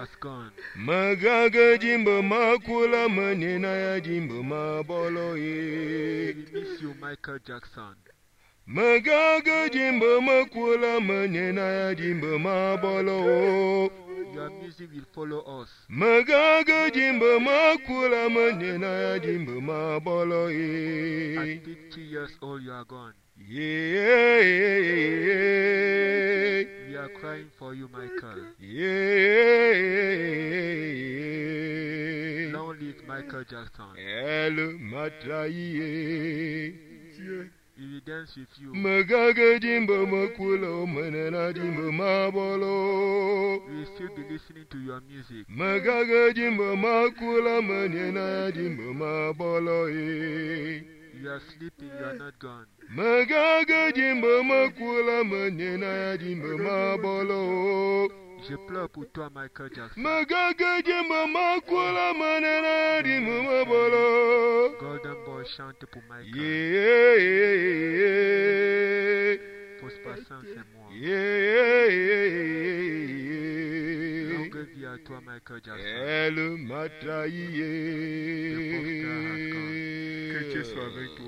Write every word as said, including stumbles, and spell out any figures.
has gone. Magaga jimbo makula manena ya jimbo mabolo ye. We miss you, Michael Jackson. Magaga jimbo makula manena ya jimbo mabolo. Your music will follow us. Magaga jimbo makula manena ya jimbo mabolo ye. At fifty years old, you are gone. Yeah. We are crying for you, Michael. Yeah. Long live Michael Jackson. El matraye. We will dance with you. Magaga jimbo makula manena jimbo mabolo. We will still be listening to your music. Magaga jimbo makula manena jimbo mabolo. You are sleeping, you are not gone. Magaga jimbo makula manena jimbo mabolo. Je pleure pour toi, Michael Jackson. Magaga jimbo makula manena jimbo mabolo. Golden Boy chante pour Michael. Yeah. Pose patience et moi. Yeah. Longue vie à toi, Michael Jackson. El matraye. Le pauvre gars has gone. Que Dieu soit avec toi.